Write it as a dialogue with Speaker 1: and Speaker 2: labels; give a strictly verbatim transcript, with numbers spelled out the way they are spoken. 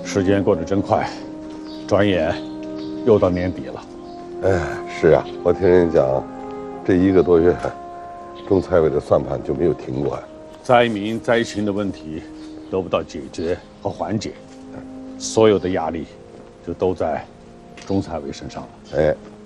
Speaker 1: 时间过得真快，转眼又到年底了。
Speaker 2: 哎，是啊，我听人讲，这一个多月，中财委的算盘就没有停过。
Speaker 1: 灾民灾情的问题得不到解决和缓解，所有的压力就都在中财委身上了。
Speaker 2: 哎，